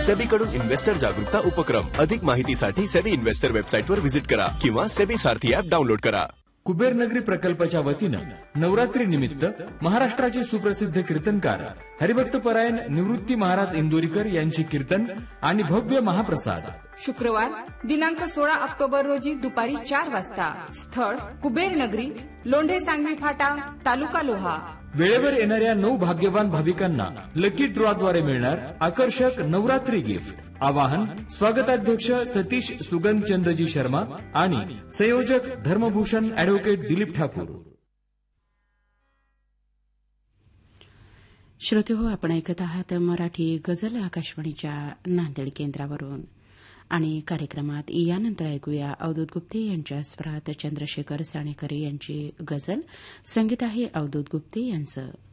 सेबीकडून investor जागरूकता उपक्रम. अधिक माहितीसाठी सेबी इन्व्हेस्टर वेबसाईटवर व्हिजिट करा किंवा सेबी सारथी ॲप डाउनलोड करा. कुबेर नगरी प्रकल्पाच्या वतीनं नवरात्री निमित्त महाराष्ट्राचे सुप्रसिद्ध कीर्तनकार हरिभक्त परायण निवृत्ती महाराज इंदोरीकर यांचे कीर्तन आणि भव्य महाप्रसाद. शुक्रवार दिनांक 16 ऑक्टोबर रोजी दुपारी 4 वाजता. स्थळ कुबेर नगरी, लोंढे सांगवी फाटा, तालुका लोहा. वेळेवर येणाऱ्या 9 भाग्यवान भाविकांना लकी ड्रॉद्वारे मिळणार आकर्षक नवरात्री गिफ्ट. आवाहन स्वागताध्यक्ष सतीश सुगंधचंदजी शर्मा आणि संयोजक धर्मभूषण ॲडव्होकेट दिलीप ठाकूर. श्रोते हो, आपण ऐकत आहात मराठी गझल आकाशवाणीच्या नांदेड केंद्रावरून. आणि कार्यक्रमात यानंतर ऐकूया अवधूत गुप्ते यांच्या स्वरात चंद्रशेखर साणेकर यांची गझल. संगीत आहे अवधूत गुप्ते यांचं.